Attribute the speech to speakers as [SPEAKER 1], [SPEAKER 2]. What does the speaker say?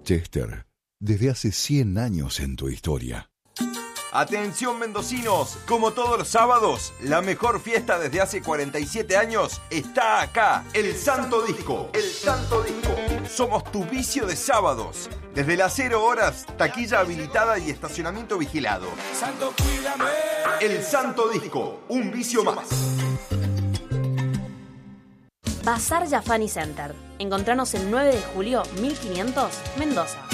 [SPEAKER 1] Chester, desde hace 100 años en tu historia.
[SPEAKER 2] Atención mendocinos, como todos los sábados, la mejor fiesta desde hace 47 años está acá, el Santo Disco. El Santo Disco. Somos tu vicio de sábados. Desde las 0 horas, taquilla habilitada y estacionamiento vigilado.
[SPEAKER 3] Santo, cuídame.
[SPEAKER 2] El Santo Disco, un vicio más.
[SPEAKER 4] Bazar Yafani Center. Encontranos el 9 de julio 1500, Mendoza.